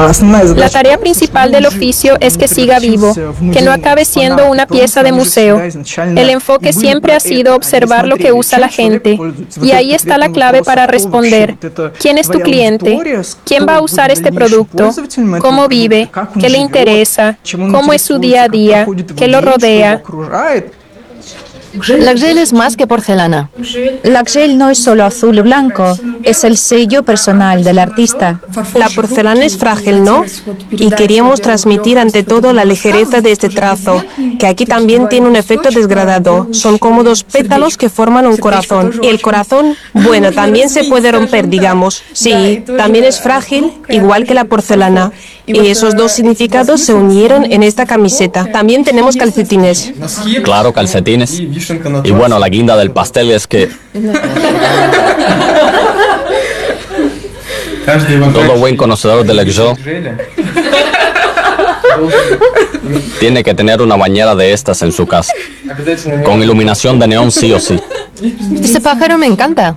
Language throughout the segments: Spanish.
La tarea principal del oficio es que siga vivo, que no acabe siendo una pieza de museo. El enfoque siempre ha sido observar lo que usa la gente. Y ahí está la clave para responder. ¿Quién es tu cliente? ¿Quién va a usar este producto? ¿Cómo vive? ¿Qué le interesa? ¿Cómo es su día a día? ¿Qué lo rodea? Laxel es más que porcelana. Laxel no es solo azul y blanco, es el sello personal del artista. La porcelana es frágil, ¿no? Y queríamos transmitir ante todo la ligereza de este trazo, que aquí también tiene un efecto desgradado. Son como dos pétalos que forman un corazón. Y el corazón, bueno, también se puede romper, digamos. Sí, también es frágil, igual que la porcelana. Y esos dos significados se unieron en esta camiseta. También tenemos calcetines. Claro, calcetines. Y bueno, la guinda del pastel es que todo buen conocedor del Exo tiene que tener una bañera de estas en su casa, con iluminación de neón sí o sí. Ese pájaro me encanta.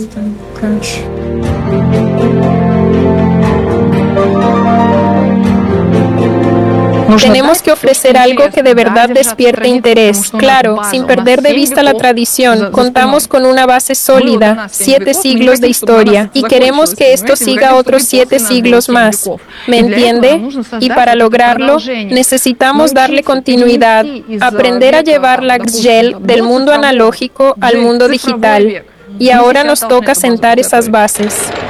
Tenemos que ofrecer algo que de verdad despierte interés. Claro, sin perder de vista la tradición, contamos con una base sólida, 7 siglos de historia, y queremos que esto siga otros 7 siglos más. ¿Me entiende? Y para lograrlo, necesitamos darle continuidad, aprender a llevar la Laxel del mundo analógico al mundo digital. Y ahora nos toca sentar esas bases.